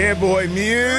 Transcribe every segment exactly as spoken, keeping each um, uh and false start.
Yeah, boy,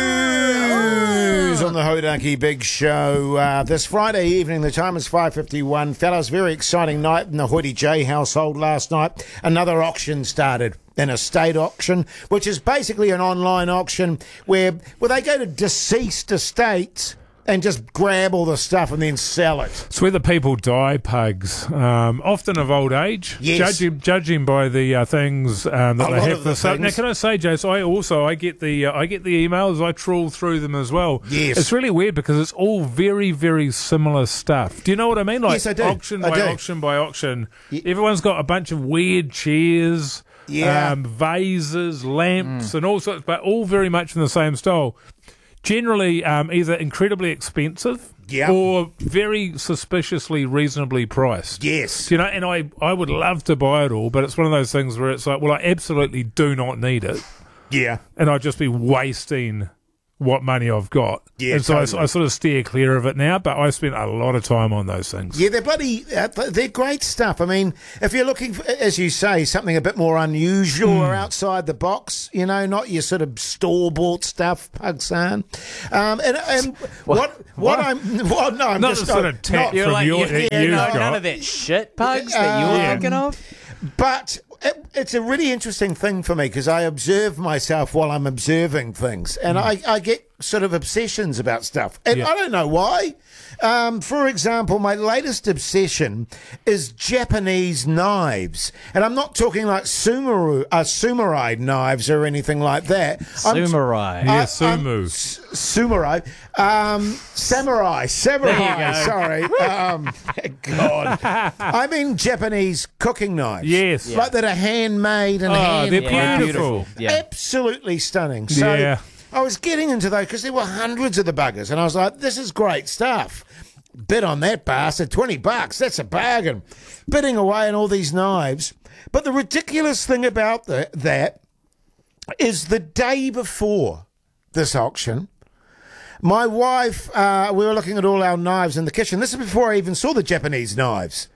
Muse on the Hodaki Big Show. Uh, this Friday evening, the time is five fifty-one. Fellas, very exciting night in the Hoodie J household last night. Another auction started. An estate auction, which is basically an online auction where, where they go to deceased estates and just grab all the stuff and then sell it. It's where the people die, Pugs, um, often of old age. Yes. Judging, judging by the uh, things um, that A they lot have of for the sale. Now, things. can I say, Jace, I also I get the uh, I get the emails. I trawl through them as well. Yes. It's really weird because it's all very, very similar stuff. Do you know what I mean? Like Yes, I do. auction I by do. auction by auction. Ye- Everyone's got a bunch of weird chairs. Yeah. Um, vases, lamps, and all sorts, but all very much in the same style. Generally, um, either incredibly expensive Yeah. or very suspiciously reasonably priced. Yes. You know, and I, I would love to buy it all, but it's one of those things where it's like, well, I absolutely do not need it, Yeah. and I'd just be wasting what money I've got. Yeah, and so I, totally. I sort of steer clear of it now, but I spent a lot of time on those things. Yeah, they're bloody, uh, they're great stuff. I mean, if you're looking for, as you say, something a bit more unusual or outside the box, you know, not your sort of store-bought stuff, Pugsan. Um, and and what, what, What? I'm, well, no, I'm Not just the sort of not- tap You're from like, your, you, that you you've know, got. none of that shit, Pugs, that you're Um, thinking of. But it, it's a really interesting thing for me because I observe myself while I'm observing things, and I, I get sort of obsessions about stuff, and Yeah. I don't know why. Um, for example, my latest obsession is Japanese knives, and I'm not talking like sumaru, uh, samurai knives or anything like that. I'm- Samurai. Yeah, I- sumu. I'm s- Sumarai. Um, samurai. Samurai. There you go. Sorry. Um, God. I mean Japanese cooking knives. Yes. Like that are handmade and Oh, hand they're Yeah, beautiful. Yeah. Absolutely stunning. So Yeah. I was getting into those because there were hundreds of the buggers, and I was like, this is great stuff. Bid on that bastard, twenty bucks. That's a bargain. Bidding away on all these knives. But the ridiculous thing about the, that is the day before this auction, my wife, uh, we were looking at all our knives in the kitchen. This is before I even saw the Japanese knives.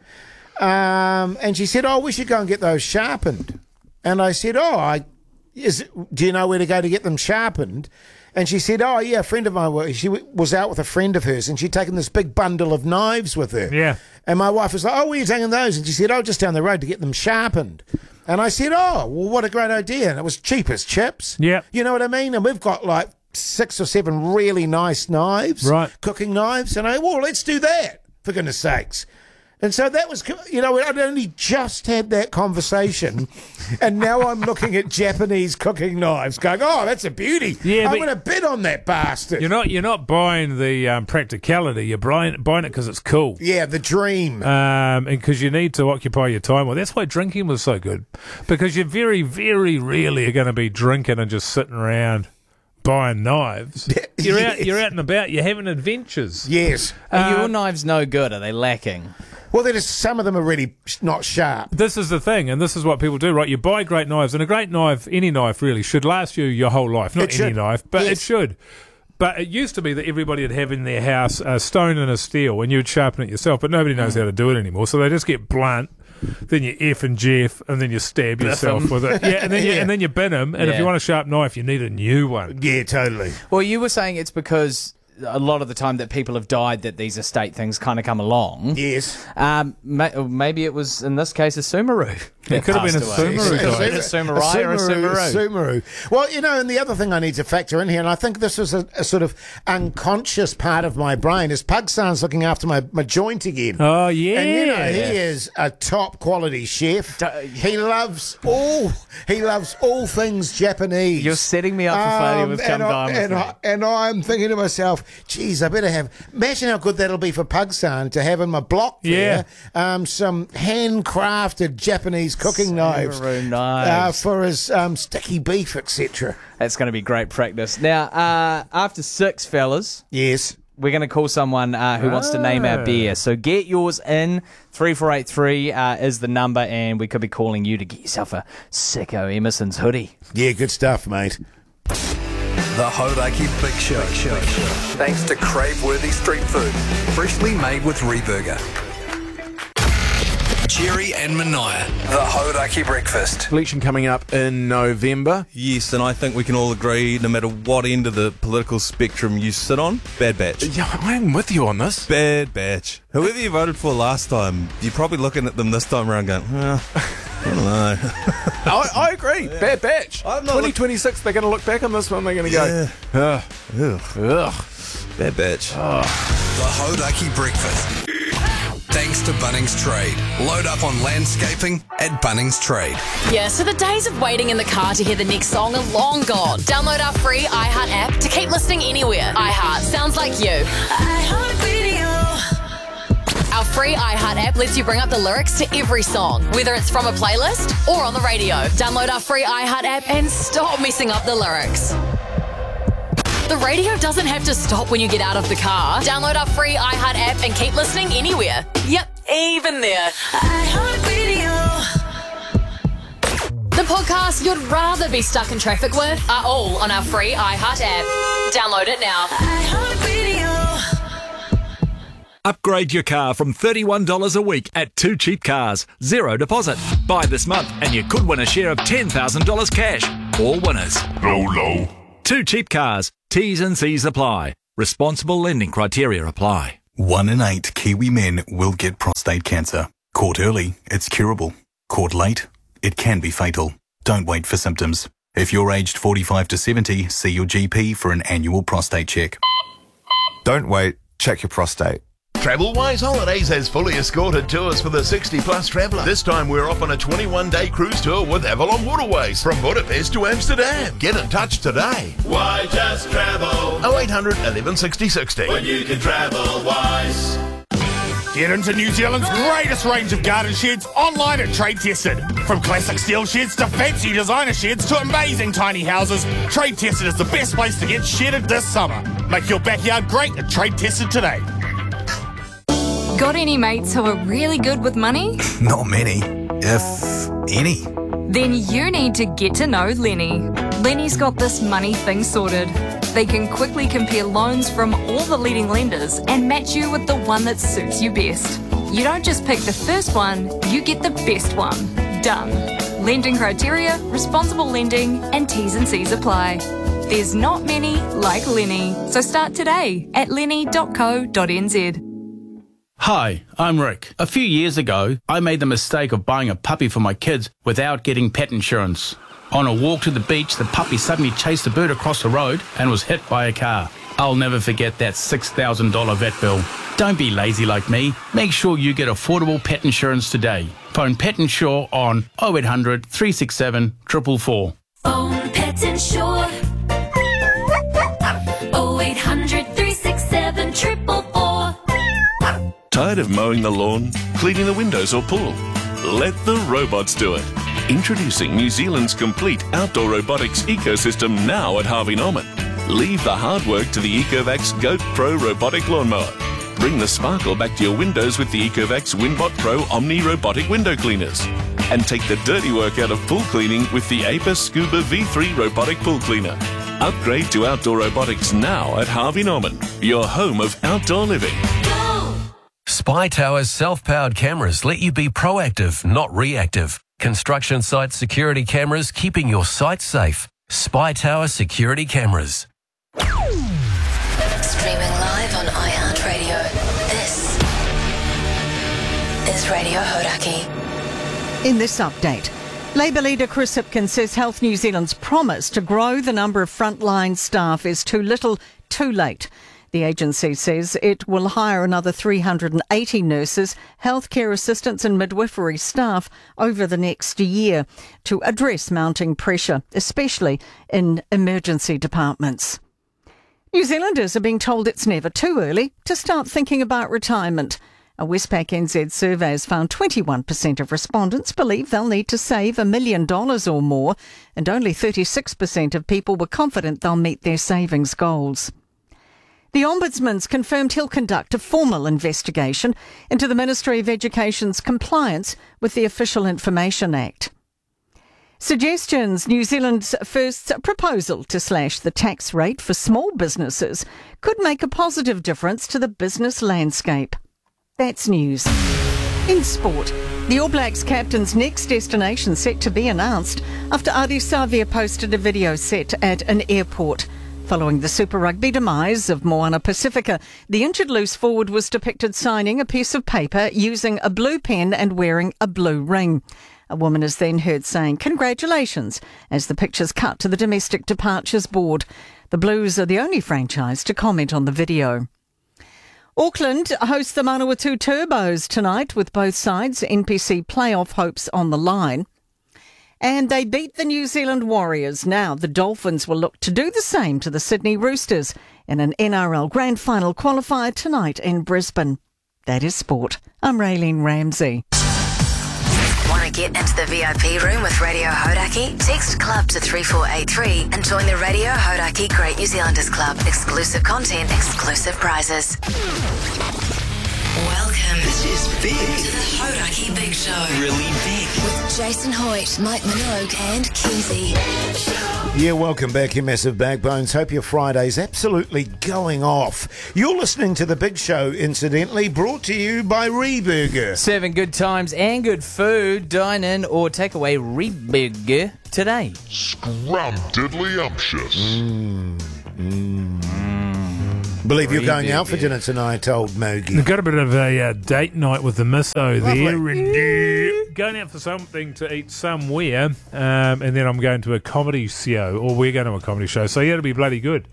Um, and she said, oh, we should go and get those sharpened. And I said, oh, I, is it, do you know where to go to get them sharpened? And she said, oh, yeah, a friend of mine, she w- was out with a friend of hers, and she'd taken this big bundle of knives with her. Yeah. And my wife was like, oh, where are you taking those? And she said, oh, just down the road to get them sharpened. And I said, oh, well, what a great idea. And it was cheap as chips. Yeah. You know what I mean? And we've got like six or seven really nice knives. Right. Cooking knives. And I, well, let's do that, for goodness sakes. And so that was, you know, I'd only just had that conversation, and now I'm looking at Japanese cooking knives, going, "Oh, that's a beauty! Yeah, I'm but- going to bid on that bastard." You're not you're not buying the um, practicality. You're buying, buying it because it's cool. Yeah, the dream. Um, and because you need to occupy your time. Well, that's why drinking was so good, because you very, very rarely are going to be drinking and just sitting around buying knives. You're out, Yes. you're out and about. You're having adventures. Yes. Are your Um, knives no good? Are they lacking? Well, there is some of them are really sh- not sharp. This is the thing, and this is what people do, right? You buy great knives, and a great knife, any knife really, should last you your whole life. Not It any should. knife, but Yes. it should. But it used to be that everybody would have in their house a stone and a steel, and you would sharpen it yourself, but nobody knows how to do it anymore. So they just get blunt, then you F and Jeff, and then you stab yourself with it. Yeah, and then you, Yeah. and then you bin them, and if Yeah. you want a sharp knife, you need a new one. Yeah, totally. Well, you were saying it's because a lot of the time that people have died that these estate things kind of come along. Yes. Um, may, or maybe it was, in this case, a Sumaru. It could have been a passed away. Sumaru Is guy. it a Samurai or a Subaru? Subaru. Well, you know, and the other thing I need to factor in here, and I think this was a, a sort of unconscious part of my brain, is Pugsan's looking after my, my joint again. Oh, yeah. And you know, he is a top quality chef. D- He loves all he loves all things Japanese. You're setting me up for failure with Come and, I, Dine With and, Me. I, and I'm thinking to myself, geez, I better have. Imagine how good that'll be for Pugsan to have in my block there um, some handcrafted Japanese cooking knives. Subaru Uh, knives. for his um, sticky beef, et cetera. That's going to be great practice. Now, uh, after six, fellas, Yes. we're going to call someone uh, who wants to name our Ah. beer. So get yours in. three four eight three uh, is the number, and we could be calling you to get yourself a Sicko Emerson's hoodie. Yeah, good stuff, mate. The Hodaki Big Show. Thanks to Crave-worthy street food, freshly made with Reburger. Kerry and Mania. The Hodaki Breakfast. Election coming up in November. Yes, and I think we can all agree, no matter what end of the political spectrum you sit on, bad batch. Yeah, I'm with you on this. Bad batch. Whoever you voted for last time, you're probably looking at them this time around going, well, I don't know. I, I agree. Yeah. Bad batch. twenty twenty-six, look- they're going to look back on this one, they're going to Yeah. go, ugh, Ugh. ugh. Bad batch. The Hodaki Breakfast. Thanks to Bunnings Trade. Load up on landscaping at Bunnings Trade. Yeah, so the days of waiting in the car to hear the next song are long gone. Download our free iHeart app to keep listening anywhere. iHeart sounds like you. iHeart Radio. Our free iHeart app lets you bring up the lyrics to every song, whether it's from a playlist or on the radio. Download our free iHeart app and stop messing up the lyrics. The radio doesn't have to stop when you get out of the car. Download our free iHeart app and keep listening anywhere. Yep, even there. iHeartRadio. The podcasts you'd rather be stuck in traffic with are all on our free iHeart app. Download it now. iHeartRadio. Upgrade your car from thirty-one dollars a week at Two Cheap Cars. Zero deposit. Buy this month and you could win a share of ten thousand dollars cash. All winners. Low, low. Two Cheap Cars. T's and C's apply. Responsible lending criteria apply. One in eight Kiwi men will get prostate cancer. Caught early, it's curable. Caught late, it can be fatal. Don't wait for symptoms. If you're aged forty-five to seventy, see your G P for an annual prostate check. Don't wait, check your prostate. Travelwise Holidays has fully escorted tours for the sixty plus traveller. This time we're off on a twenty-one day cruise tour with Avalon Waterways from Budapest to Amsterdam. Get in touch today. Why just travel? oh eight hundred, eleven sixty, sixty. When you can travel wise. Get into New Zealand's greatest range of garden sheds online at Trade Tested. From classic steel sheds to fancy designer sheds to amazing tiny houses, Trade Tested is the best place to get shedded this summer. Make your backyard great at Trade Tested today. Got any mates who are really good with money? Not many, if any. Then you need to get to know Lenny. Lenny's got this money thing sorted. They can quickly compare loans from all the leading lenders and match you with the one that suits you best. You don't just pick the first one, you get the best one. Done. Lending criteria, responsible lending, and T's and C's apply. There's not many like Lenny, so start today at lenny dot co dot n z. Hi, I'm Rick. A few years ago, I made the mistake of buying a puppy for my kids without getting pet insurance. On a walk to the beach, the puppy suddenly chased a bird across the road and was hit by a car. I'll never forget that six thousand dollars vet bill. Don't be lazy like me. Make sure you get affordable pet insurance today. Phone Pet Insure on oh eight hundred, three six seven, four four four. Phone Pet Insure. oh eight hundred, three six seven, four four four. Tired of mowing the lawn, cleaning the windows or pool? Let the robots do it. Introducing New Zealand's complete outdoor robotics ecosystem now at Harvey Norman. Leave the hard work to the Ecovacs Goat Pro robotic lawnmower. Bring the sparkle back to your windows with the Ecovacs Winbot Pro Omni robotic window cleaners. And take the dirty work out of pool cleaning with the Apis Scuba V three robotic pool cleaner. Upgrade to outdoor robotics now at Harvey Norman, your home of outdoor living. Spy Tower's self-powered cameras let you be proactive, not reactive. Construction site security cameras keeping your site safe. Spy Tower security cameras. Streaming live on iHeartRadio. This is Radio Hodaki. In this update, Labour leader Chris Hipkins says Health New Zealand's promise to grow the number of frontline staff is too little, too late. The agency says it will hire another three hundred eighty nurses, healthcare assistants and midwifery staff over the next year to address mounting pressure, especially in emergency departments. New Zealanders are being told it's never too early to start thinking about retirement. A Westpac N Z survey has found twenty-one percent of respondents believe they'll need to save a million dollars or more, and only thirty-six percent of people were confident they'll meet their savings goals. The Ombudsman's confirmed he'll conduct a formal investigation into the Ministry of Education's compliance with the Official Information Act. Suggestions New Zealand's first proposal to slash the tax rate for small businesses could make a positive difference to the business landscape. That's news. In sport, The All Blacks captain's next destination set to be announced after Adi Savia posted a video set at an airport. Following the Super Rugby demise of Moana Pacifica, the injured loose forward was depicted signing a piece of paper using a blue pen and wearing a blue ring. A woman is then heard saying, "Congratulations," as the pictures cut to the domestic departures board. The Blues are the only franchise to comment on the video. Auckland hosts the Manawatu Turbos tonight with both sides' N P C playoff hopes on the line. And they beat the New Zealand Warriors. Now the Dolphins will look to do the same to the Sydney Roosters in an N R L Grand Final qualifier tonight in Brisbane. That is sport. I'm Raylene Ramsey. Want to get into the V I P room with Radio Hodaki? Text club to three four eight three and join the Radio Hodaki Great New Zealanders Club. Exclusive content, exclusive prizes. Welcome. This is big. To the Hodaki Big Show. Really big. With Jason Hoyt, Mike Minogue and Keezy. Yeah, welcome back, you massive backbones. Hope your Friday's absolutely going off. You're listening to The Big Show, incidentally, brought to you by Reburger. Serving good times and good food. Dine in or take away Reburger today. Scrum diddly umptious. Mm, mm. Believe you're going out for dinner tonight, old Mogi. We've got a bit of a uh, date night with the misso there. Lovely. Going out for something to eat somewhere, um, and then I'm going to a comedy show, or we're going to a comedy show. So yeah, it'll be bloody good.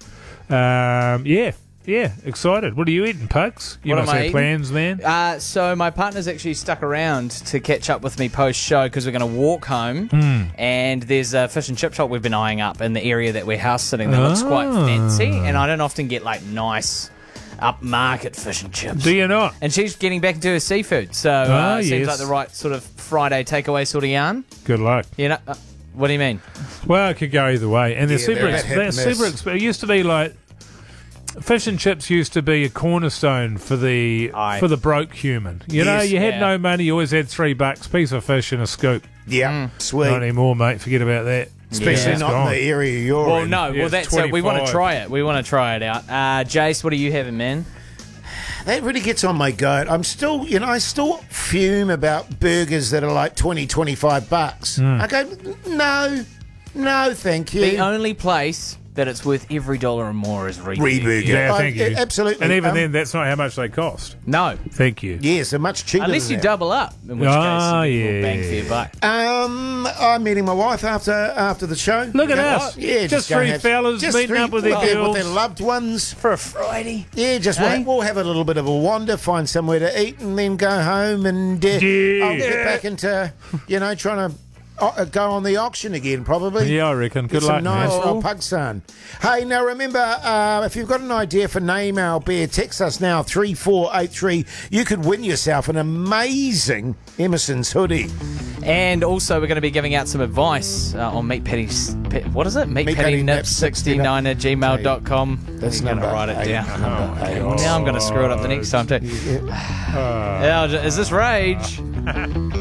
Um, yeah, yeah, excited. What are you eating, Pugs? You What must am I have eating? plans, man. Uh, so my partner's actually stuck around to catch up with me post-show because we're going to walk home, Mm. and there's a fish and chip shop we've been eyeing up in the area that we're house sitting that looks quite Ah. fancy, and I don't often get like nice upmarket fish and chips. Do you not? And she's getting back into her seafood, so uh, Ah, seems yes. like the right sort of Friday takeaway sort of yarn. Good luck. You know, uh, what do you mean? Well, it could go either way. And they're Yeah, super, they're ex- hit they're and super miss. exp- It used to be like fish and chips used to be a cornerstone for the Aye. for the broke human. You know, Yes. you had Yeah. no money, you always had three bucks, piece of fish and a scoop. Yeah, sweet. Not anymore, mate. Forget about that. Especially Yeah. not Gone. in the area you're Well, in. no, Yeah, well it's that's so we want to twenty-five. try it. We want to try it out. Uh, Jace, what are you having, man? That really gets on my goat. I'm still, you know, I still fume about burgers that are like twenty, twenty-five bucks. Hmm. I go, no, no, thank you. The only place that it's worth every dollar and more is Reburger. Reburger. Yeah, I- thank you. absolutely. And even Um, then, that's not how much they cost. No, Thank you. Yes, they're much cheaper unless than you that. double up, in which Ah, case you get yeah. more bang for your buck. Um, I'm meeting my wife after after the show. Look at You know us. what? Yeah, Just go and three have- fellas just meeting three up with their with girls. with their loved ones. For a Friday. Yeah, just Hey? we'll, we'll have a little bit of a wander, find somewhere to eat, and then go home and uh, Yeah. I'll get back into, you know, trying to uh, go on the auction again, probably. Yeah, I reckon. Good Get some luck, nice man. old Pugsan. Hey, now remember, uh, if you've got an idea for Name Our Bear, text us now, three four eight three. You could win yourself an amazing Emerson's hoodie. And also, we're going to be giving out some advice uh, on Meat Patty's. Pe- what is it? Meat, Meat Patty Patty Nip Nips sixty-nine at gmail dot com. That's I'm going to number write it eight. down. Number eight. Now I'm going to screw it up the next time, too. Yeah, is this rage?